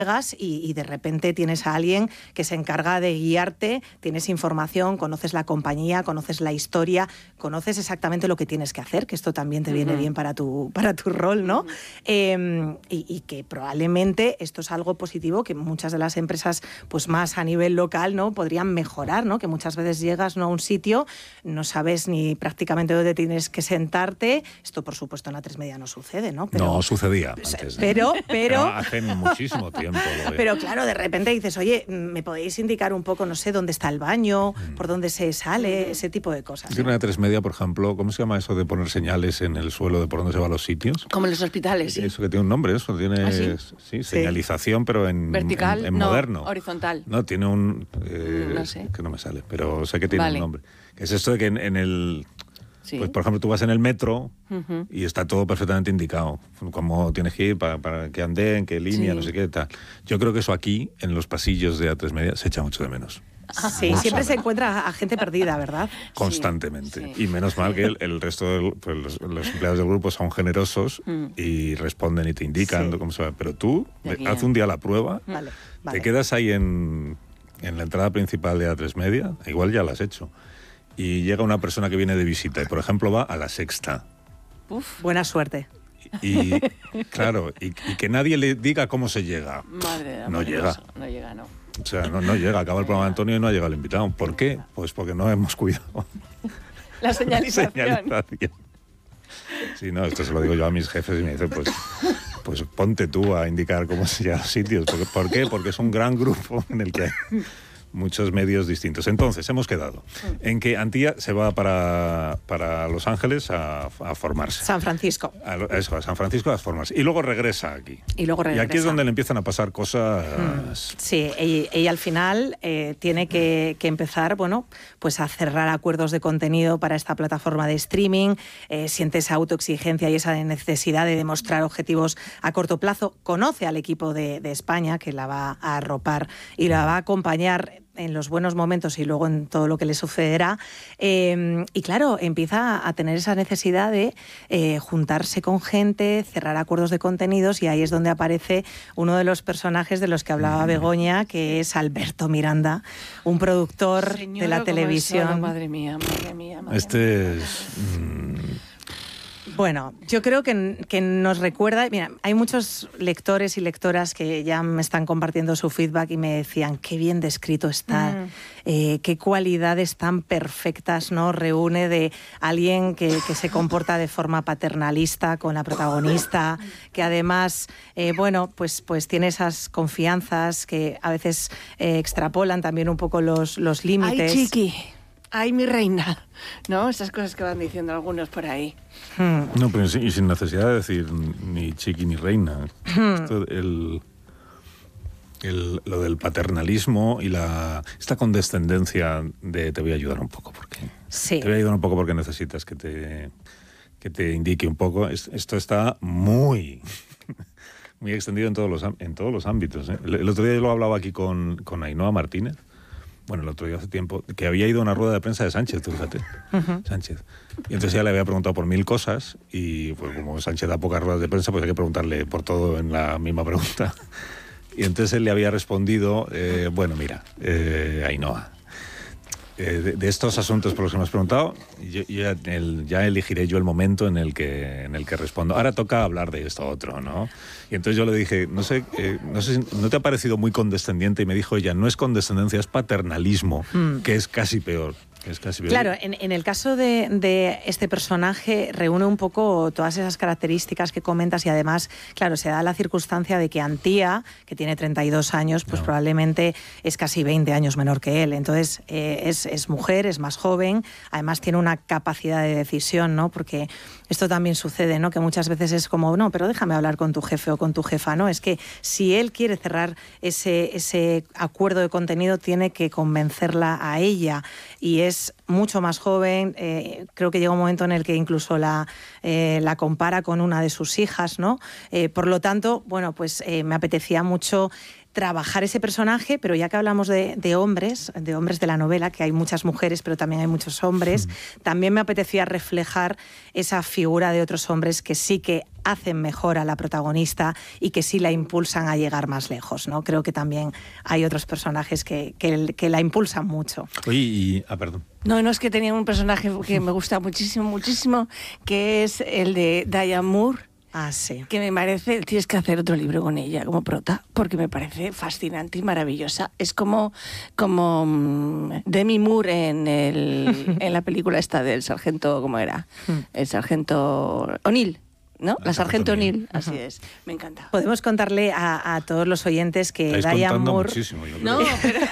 y de repente tienes a alguien que se encarga de guiarte, tienes información, conoces la compañía, conoces la historia, conoces exactamente lo que tienes que hacer, que esto también te viene bien para tu rol, ¿no? Y que probablemente esto es algo positivo que muchas de las empresas, pues más a nivel local, ¿no?, podrían mejorar, ¿no? Que muchas veces llegas, ¿no?, a un sitio, no sabes ni prácticamente dónde tienes que sentarte. Esto, por supuesto, en A3 Media no sucede, ¿no? Pero, no sucedía antes. Pero hace muchísimo tiempo. Pero claro, de repente dices, oye, ¿me podéis indicar un poco, no sé, dónde está el baño, por dónde se sale, ese tipo de cosas? Tiene una A3 Media, por ejemplo, ¿cómo se llama eso de poner señales en el suelo de por dónde se van los sitios? Como en los hospitales, sí. Eso que tiene un nombre, eso tiene sí, señalización, pero en vertical, en no, moderno. Horizontal. No, tiene un no sé. que no me sale, pero sé que tiene un nombre. Que es esto de que en el pues, por ejemplo, tú vas en el metro y está todo perfectamente indicado. Cómo tienes que ir, para qué andén, qué línea, no sé qué, tal. Yo creo que eso aquí, en los pasillos de A3 Media, se echa mucho de menos. Sí, siempre se encuentra a gente perdida, ¿verdad? Constantemente. Sí. Y menos mal que el resto, pues los empleados del grupo son generosos y responden y te indican cómo se va. Pero tú, haz un día la prueba, te quedas ahí en la entrada principal de A3 Media, igual ya la has hecho, y llega una persona que viene de visita y, por ejemplo, va a la sexta. Buena suerte. Y claro, y que nadie le diga cómo se llega. Madre, no llega. No llega, no. O sea, no llega. Acaba el programa de Antonio y no ha llegado el invitado. ¿Por qué? Pues porque no hemos cuidado la señalización. Sí, no, esto se lo digo yo a mis jefes y me dicen, pues ponte tú a indicar cómo se llega a los sitios. ¿Por qué? Porque es un gran grupo en el que hay muchos medios distintos. Entonces, hemos quedado en que Antía se va para Los Ángeles a formarse. San Francisco. A San Francisco a formarse. Y luego regresa aquí. Y aquí es donde le empiezan a pasar cosas. Sí, ella al final tiene que empezar, bueno, pues a cerrar acuerdos de contenido para esta plataforma de streaming, siente esa autoexigencia y esa necesidad de demostrar objetivos a corto plazo. Conoce al equipo de España, que la va a arropar y la va a acompañar en los buenos momentos y luego en todo lo que le sucederá. Y claro, empieza a tener esa necesidad de juntarse con gente, cerrar acuerdos de contenidos, y ahí es donde aparece uno de los personajes de los que hablaba Begoña, que es Alberto Miranda, un productor de la televisión. Madre mía. Este es... Bueno, yo creo que nos recuerda... Mira, hay muchos lectores y lectoras que ya me están compartiendo su feedback y me decían qué bien descrito está, qué cualidades tan perfectas, ¿no?, reúne de alguien que se comporta de forma paternalista con la protagonista, que además, bueno, pues tiene esas confianzas que a veces extrapolan también un poco los límites. ¡Ay, chiqui! ¡Ay, mi reina! ¿No? Esas cosas que van diciendo algunos por ahí. No, pero y sin necesidad de decir ni chiqui ni reina. Esto, lo del paternalismo y esta condescendencia de te voy a ayudar un poco porque te voy a ayudar un poco porque necesitas que te indique un poco. Esto está muy muy extendido en todos los ámbitos. El otro día yo lo hablaba aquí con Ainhoa Martínez. Bueno, el otro día hace tiempo, que había ido a una rueda de prensa de Sánchez, tú fíjate. Sánchez. Y entonces ya le había preguntado por 1000 cosas y pues como Sánchez da pocas ruedas de prensa, pues hay que preguntarle por todo en la misma pregunta. Y entonces él le había respondido, bueno, mira, Ainhoa, de estos asuntos por los que me has preguntado, ya elegiré yo el momento en el que respondo. Ahora toca hablar de esto otro, ¿no? Y entonces yo le dije, no sé si ¿no te ha parecido muy condescendiente? Y me dijo ella, no es condescendencia, es paternalismo, que es casi peor. Claro, en el caso de este personaje reúne un poco todas esas características que comentas y además, claro, se da la circunstancia de que Antía, que tiene 32 años, pues probablemente es casi 20 años menor que él. Entonces es mujer, es más joven, además tiene una capacidad de decisión, ¿no? Porque esto también sucede, ¿no? Que muchas veces es como, no, pero déjame hablar con tu jefe o con tu jefa, ¿no? Es que si él quiere cerrar ese acuerdo de contenido, tiene que convencerla a ella y es mucho más joven, creo que llega un momento en el que incluso la compara con una de sus hijas, ¿no? Por lo tanto, bueno, pues me apetecía mucho trabajar ese personaje, pero ya que hablamos de hombres de la novela, que hay muchas mujeres, pero también hay muchos hombres, también me apetecía reflejar esa figura de otros hombres que sí que hacen mejor a la protagonista y que sí la impulsan a llegar más lejos, ¿no? Creo que también hay otros personajes que la impulsan mucho. Oye, perdón. No, es que tenía un personaje que me gusta muchísimo, muchísimo, que es el de Diane Moore. Ah, sí. Que me parece, tienes que hacer otro libro con ella como prota, porque me parece fascinante y maravillosa. Es como Demi Moore en la película esta del sargento, ¿cómo era? El sargento O'Neill. ¿No? La sargento O'Neill, así es. Me encanta. Podemos contarle a todos los oyentes que Diane Moore... Muchísimo, yo no,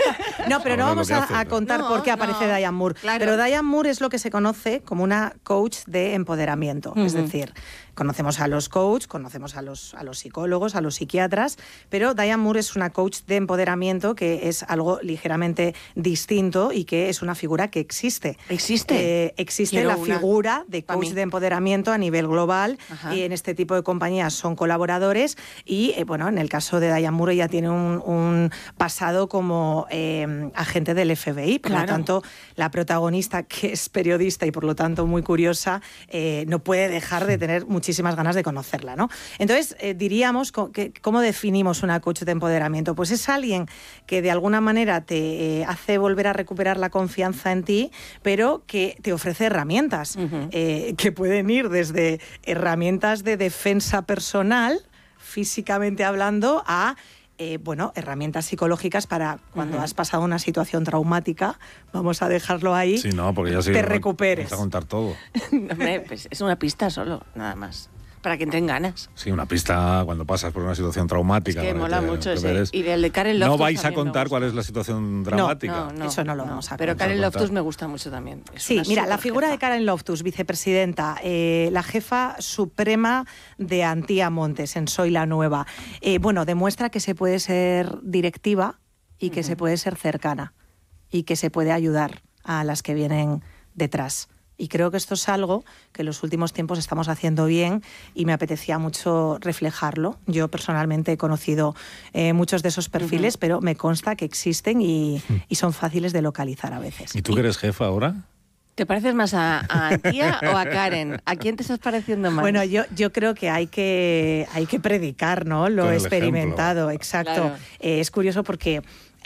pero no vamos a contar por qué aparece Diane Moore. Claro. Pero Diane Moore es lo que se conoce como una coach de empoderamiento. Es decir, conocemos a los coaches, conocemos a los psicólogos, a los psiquiatras, pero Diane Moore es una coach de empoderamiento que es algo ligeramente distinto y que es una figura que existe. ¿Existe? Existe la figura de coach de empoderamiento a nivel global. Y en este tipo de compañías son colaboradores y, en el caso de Diane Moore ya tiene un pasado como agente del FBI. Por lo tanto, la protagonista, que es periodista y por lo tanto muy curiosa, no puede dejar de tener muchísimas ganas de conocerla, ¿no? Entonces, diríamos, ¿cómo definimos una coach de empoderamiento? Pues es alguien que de alguna manera te hace volver a recuperar la confianza en ti, pero que te ofrece herramientas que pueden ir desde herramientas de defensa personal, físicamente hablando, a herramientas psicológicas para cuando has pasado una situación traumática, vamos a dejarlo ahí, sí, no, porque ya te recuperes. Vamos a contar todo. Pues es una pista solo, nada más. Para que entren ganas. Sí, una pista cuando pasas por una situación traumática. Es que mola mucho ese. Y el de Karen Loftus. No vais a contar cuál es la situación dramática. No, eso no lo vamos a contar. Pero Karen Loftus me gusta mucho también. Sí, mira, la figura de Karen Loftus, vicepresidenta, la jefa suprema de Antía Montes en Soy la Nueva, demuestra que se puede ser directiva y que se puede ser cercana y que se puede ayudar a las que vienen detrás. Y creo que esto es algo que en los últimos tiempos estamos haciendo bien y me apetecía mucho reflejarlo. Yo personalmente he conocido muchos de esos perfiles, pero me consta que existen y son fáciles de localizar a veces. ¿Y tú que eres jefa ahora? ¿Te pareces más a Antía o a Karen? ¿A quién te estás pareciendo más? Bueno, yo creo que hay que predicar, ¿no? Lo experimentado, exacto. Claro. Es curioso porque...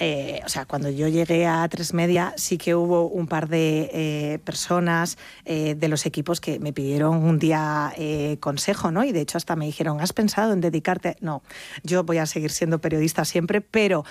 cuando yo llegué a A3 Media sí que hubo un par de personas de los equipos que me pidieron un día consejo, ¿no? Y de hecho hasta me dijeron, ¿has pensado en dedicarte? No, yo voy a seguir siendo periodista siempre, pero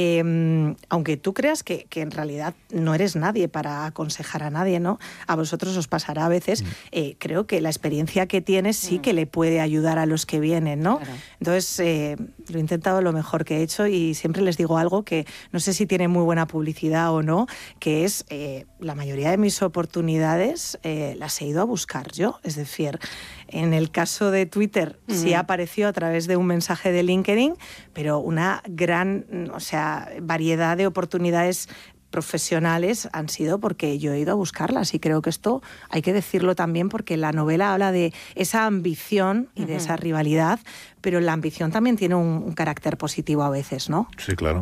aunque tú creas que en realidad no eres nadie para aconsejar a nadie, ¿no? A vosotros os pasará a veces, creo que la experiencia que tienes sí que le puede ayudar a los que vienen, ¿no? Claro. Entonces, lo he intentado lo mejor que he hecho y siempre les digo algo que no sé si tiene muy buena publicidad o no, que es la mayoría de mis oportunidades las he ido a buscar yo. Es decir, en el caso de Twitter sí apareció a través de un mensaje de LinkedIn, pero una gran variedad de oportunidades profesionales han sido porque yo he ido a buscarlas y creo que esto hay que decirlo también porque la novela habla de esa ambición y de esa rivalidad, pero la ambición también tiene un carácter positivo a veces, ¿no? Sí, claro.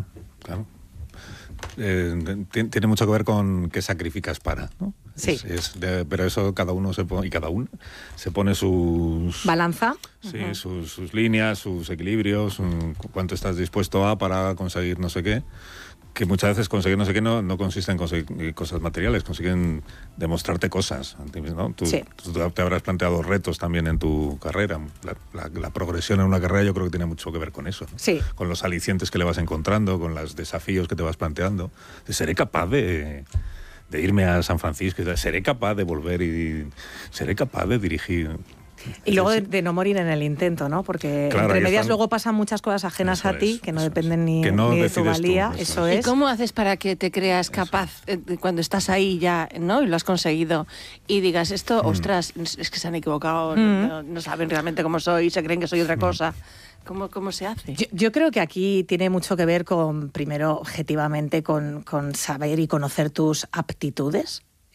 Tiene mucho que ver con qué sacrificas para, ¿no? Sí. Pero eso cada uno y cada una se pone sus... ¿Balanza? Sí, sus líneas, sus equilibrios, cuánto estás dispuesto para conseguir no sé qué. Que muchas veces conseguir no sé qué no consiste en conseguir cosas materiales, consiguen demostrarte cosas, ¿no? Tú te habrás planteado retos también en tu carrera. La progresión en una carrera yo creo que tiene mucho que ver con eso, ¿no? Sí. Con los alicientes que le vas encontrando, con los desafíos que te vas planteando. ¿Seré capaz de irme a San Francisco? ¿Seré capaz de volver y seré capaz de dirigir? Y luego de no morir en el intento, ¿no? Porque claro, entre medias luego pasan muchas cosas ajenas a ti que no dependen ni de tu valía. Eso es. ¿Y cómo haces para que te creas capaz cuando estás ahí ya, ¿no? Y lo has conseguido y digas esto, ostras, es que se han equivocado, no saben realmente cómo soy, se creen que soy otra cosa. ¿Cómo se hace? Yo creo que aquí tiene mucho que ver con, primero, objetivamente, con saber y conocer tus aptitudes.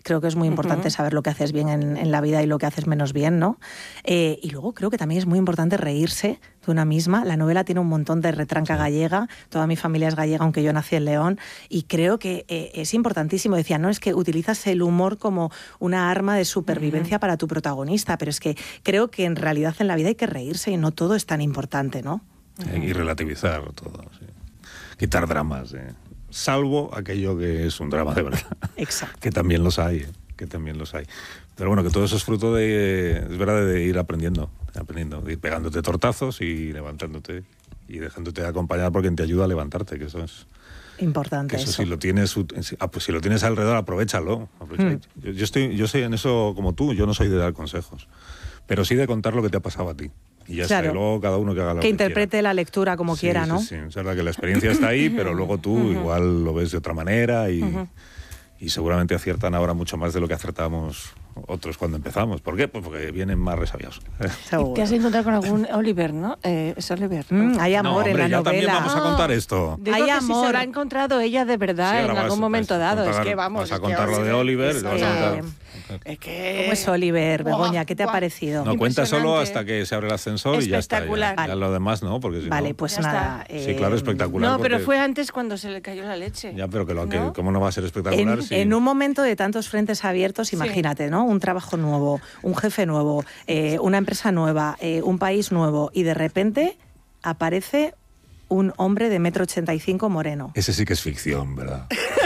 Creo que es muy importante saber lo que haces bien en la vida y lo que haces menos bien, ¿no? Y luego creo que también es muy importante reírse de una misma. La novela tiene un montón de retranca gallega, toda mi familia es gallega, aunque yo nací en León, y creo que es importantísimo. Decía, no, es que utilizas el humor como una arma de supervivencia para tu protagonista, pero es que creo que en realidad en la vida hay que reírse y no todo es tan importante, ¿no? Y relativizar todo, sí. Quitar dramas, salvo aquello que es un drama de verdad. Exacto. Que también los hay, Pero bueno, que todo eso es fruto es verdad, de ir aprendiendo, de ir pegándote tortazos y levantándote y dejándote acompañar por quien te ayuda a levantarte, que eso es importante. Que eso. Si lo tienes, pues si lo tienes alrededor, aprovéchalo. Yo soy en eso como tú, yo no soy de dar consejos, pero sí de contar lo que te ha pasado a ti. Y ya está, y luego cada uno que haga lo que interprete quiera. La lectura como quiera, ¿no? Sí, es verdad que la experiencia está ahí, pero luego tú igual lo ves de otra manera y seguramente aciertan ahora mucho más de lo que acertamos otros cuando empezamos. ¿Por qué? Pues porque vienen más resabiados. Te has encontrado con algún Oliver, ¿no? Es Oliver. Hay amor en la novela. También vamos a contar esto. Hay amor. Si se lo ha encontrado ella de verdad en algún momento dado. Es que vamos. Vas a contar lo de Oliver. Es que... ¿Cómo es Oliver, Begoña? ¿Qué te ha parecido? No, cuenta solo hasta que se abre el ascensor y ya está. Ya lo demás no, porque si vale, no... pues nada. Sí, claro, espectacular. No, pero fue antes cuando se le cayó la leche. Ya, pero ¿cómo no va a ser espectacular? En un momento de tantos frentes abiertos, imagínate, ¿no? Un trabajo nuevo, un jefe nuevo, una empresa nueva, un país nuevo, y de repente aparece un hombre de 1,85 m moreno. Ese sí que es ficción, ¿verdad?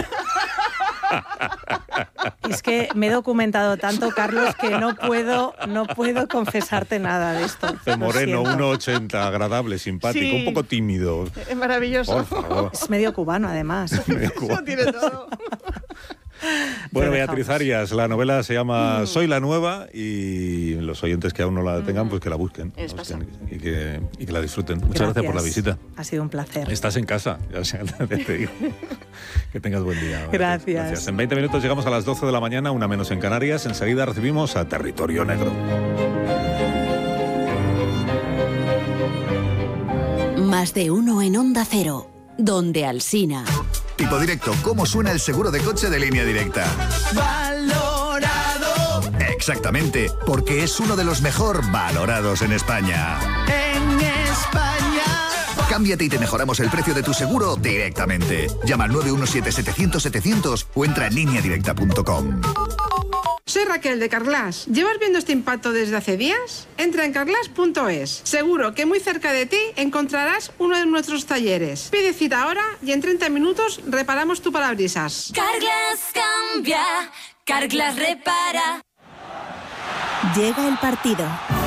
Es que me he documentado tanto, Carlos, que no puedo confesarte nada de esto. De moreno, 1,80, agradable, simpático, un poco tímido. Es maravilloso. Por favor. Es medio cubano, además. Eso tiene todo. Bueno, Beatriz Arias, la novela se llama Soy la Nueva, y los oyentes que aún no la tengan, pues que la busquen, y que la disfruten. Muchas gracias por la visita. Ha sido un placer. Estás en casa, ya te digo. Que tengas buen día. Gracias. En 20 minutos llegamos a las 12 de la mañana, 1 menos en Canarias. Enseguida recibimos a Territorio Negro. Más de uno en Onda Cero, donde Alsina. Tipo Directo, ¿cómo suena el seguro de coche de Línea Directa? ¡Valorado! Exactamente, porque es uno de los mejor valorados en España. ¡En España! Cámbiate y te mejoramos el precio de tu seguro directamente. Llama al 917-700-700 o entra en lineadirecta.com. Soy Raquel de Carglass. ¿Llevas viendo este impacto desde hace días? Entra en carglass.es. Seguro que muy cerca de ti encontrarás uno de nuestros talleres. Pide cita ahora y en 30 minutos reparamos tu parabrisas. Carglass cambia, Carglass repara. Llega el partido.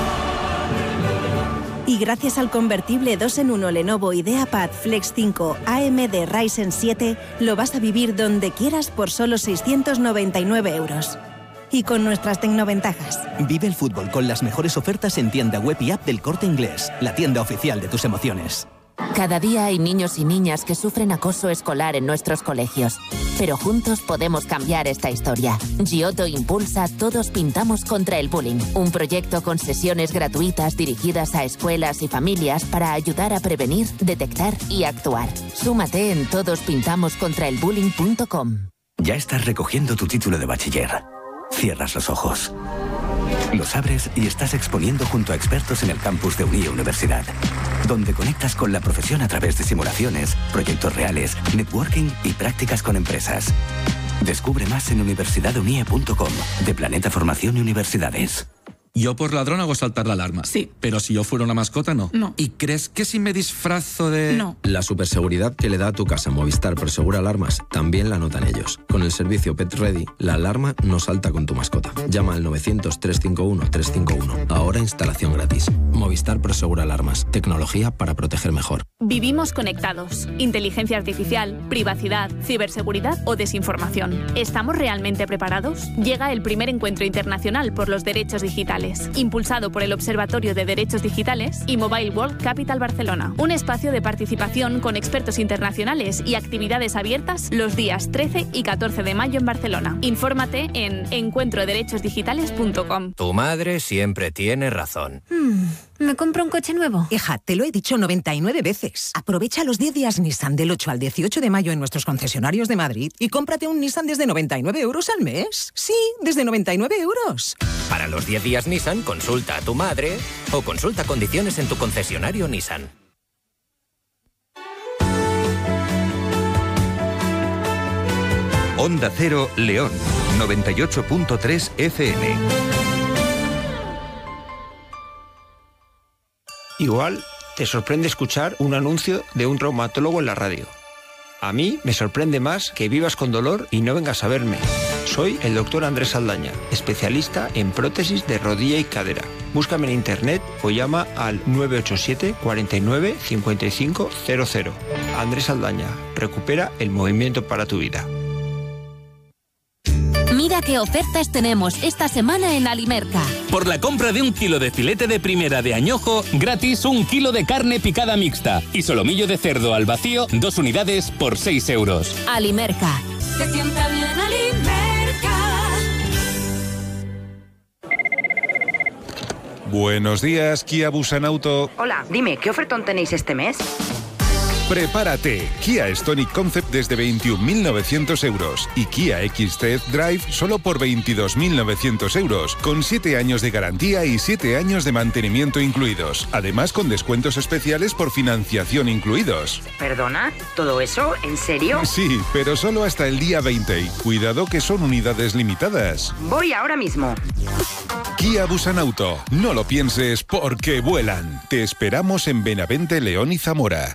Y gracias al convertible 2-en-1 Lenovo IdeaPad Flex 5 AMD Ryzen 7, lo vas a vivir donde quieras por solo 699 €. Y con nuestras tecnoventajas. Vive el fútbol con las mejores ofertas en tienda web y app del Corte Inglés, la tienda oficial de tus emociones. Cada día hay niños y niñas que sufren acoso escolar en nuestros colegios. Pero juntos podemos cambiar esta historia. Giotto impulsa Todos Pintamos contra el Bullying, un proyecto con sesiones gratuitas dirigidas a escuelas y familias para ayudar a prevenir, detectar y actuar. Súmate en todospintamoscontraelbullying.com. Ya estás recogiendo tu título de bachiller. Cierras los ojos. Los abres y estás exponiendo junto a expertos en el campus de Unie Universidad, donde conectas con la profesión a través de simulaciones, proyectos reales, networking y prácticas con empresas. Descubre más en universidadunie.com, de Planeta Formación y Universidades. Yo por ladrón hago saltar la alarma. Sí. Pero si yo fuera una mascota, no. No. ¿Y crees que si me disfrazo de...? No. La superseguridad que le da a tu casa Movistar Prosegura Alarmas también la notan ellos. Con el servicio Pet Ready, la alarma no salta con tu mascota. Llama al 900-351-351. Ahora instalación gratis. Movistar Prosegura Alarmas. Tecnología para proteger mejor. Vivimos conectados. Inteligencia artificial, privacidad, ciberseguridad o desinformación. ¿Estamos realmente preparados? Llega el primer encuentro internacional por los derechos digitales, impulsado por el Observatorio de Derechos Digitales y Mobile World Capital Barcelona. Un espacio de participación con expertos internacionales y actividades abiertas los días 13 y 14 de mayo en Barcelona. Infórmate en encuentroderechosdigitales.com. Tu madre siempre tiene razón. ¿Me compro un coche nuevo? Hija, te lo he dicho 99 veces. Aprovecha los 10 días Nissan del 8 al 18 de mayo en nuestros concesionarios de Madrid y cómprate un Nissan desde 99 euros al mes. Sí, desde 99 euros. Para los 10 días Nissan, consulta a tu madre o consulta condiciones en tu concesionario Nissan. Onda Cero, León, 98.3 FM. Igual te sorprende escuchar un anuncio de un traumatólogo en la radio. A mí me sorprende más que vivas con dolor y no vengas a verme. Soy el doctor Andrés Saldaña, especialista en prótesis de rodilla y cadera. Búscame en internet o llama al 987 49 55 00. Andrés Saldaña, recupera el movimiento para tu vida. Mira qué ofertas tenemos esta semana en Alimerca. Por la compra de 1 kilo de filete de primera de añojo, gratis 1 kilo de carne picada mixta y solomillo de cerdo al vacío, 2 unidades por 6 euros. Alimerca. Se sienta bien Alimerca. Buenos días, Kia Busanauto. Hola, dime, ¿qué ofertón tenéis este mes? Prepárate. Kia Stonic Concept desde 21.900 euros y Kia XT Drive solo por 22.900 euros, con 7 años de garantía y 7 años de mantenimiento incluidos. Además, con descuentos especiales por financiación incluidos. ¿Perdona? ¿Todo eso? ¿En serio? Sí, pero solo hasta el día 20. Y cuidado que son unidades limitadas. Voy ahora mismo. Kia Busanauto. No lo pienses porque vuelan. Te esperamos en Benavente, León y Zamora.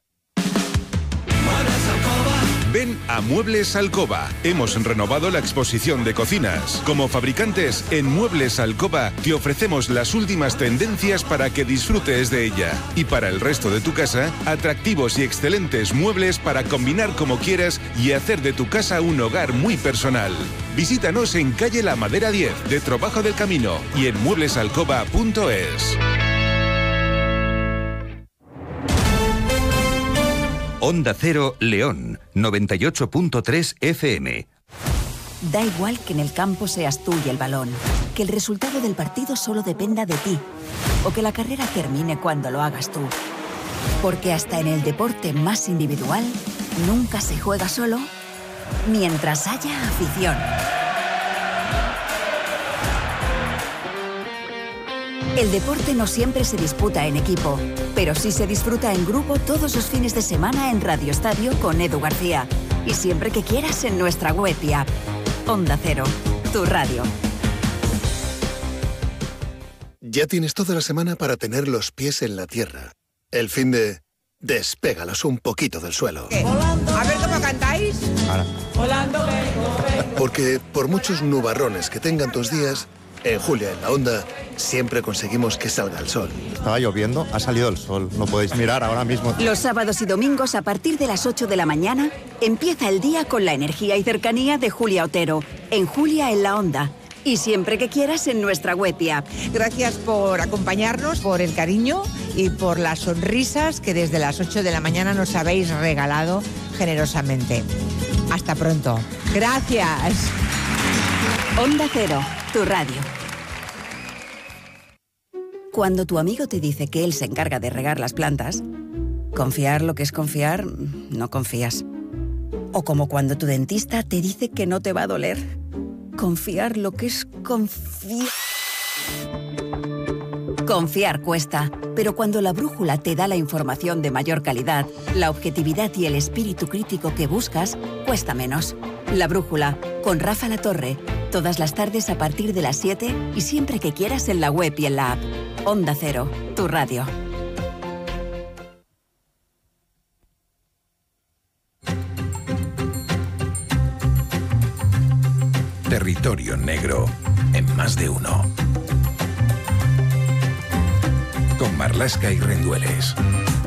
Ven a Muebles Alcoba. Hemos renovado la exposición de cocinas. Como fabricantes, en Muebles Alcoba te ofrecemos las últimas tendencias para que disfrutes de ella. Y para el resto de tu casa, atractivos y excelentes muebles para combinar como quieras y hacer de tu casa un hogar muy personal. Visítanos en calle La Madera 10, de Trobajo del Camino, y en mueblesalcoba.es. Onda Cero, León, 98.3 FM. Da igual que en el campo seas tú y el balón, que el resultado del partido solo dependa de ti, o que la carrera termine cuando lo hagas tú. Porque hasta en el deporte más individual, nunca se juega solo mientras haya afición. El deporte no siempre se disputa en equipo, pero sí se disfruta en grupo todos los fines de semana en Radio Estadio con Edu García. Y siempre que quieras en nuestra web y app. Onda Cero, tu radio. Ya tienes toda la semana para tener los pies en la tierra. El fin de... despégalos un poquito del suelo. A ver cómo cantáis. Volando vengo. Porque por muchos nubarrones que tengan tus días... En Julia, en la Onda, siempre conseguimos que salga el sol. Estaba lloviendo, ha salido el sol. Lo podéis mirar ahora mismo. Los sábados y domingos, a partir de las 8 de la mañana, empieza el día con la energía y cercanía de Julia Otero. En Julia, en la Onda. Y siempre que quieras en nuestra web y app. Gracias por acompañarnos, por el cariño y por las sonrisas que desde las 8 de la mañana nos habéis regalado generosamente. Hasta pronto. Gracias. Onda Cero, tu radio. Cuando tu amigo te dice que él se encarga de regar las plantas, confiar lo que es confiar, no confías. O como cuando tu dentista te dice que no te va a doler, confiar lo que es confiar. Confiar cuesta, pero cuando la brújula te da la información de mayor calidad, la objetividad y el espíritu crítico que buscas, cuesta menos. La brújula, con Rafa Latorre, todas las tardes a partir de las 7 y siempre que quieras en la web y en la app. Onda Cero, tu radio. Territorio Negro, en Más de Uno. Con Marlaska y Rendueles.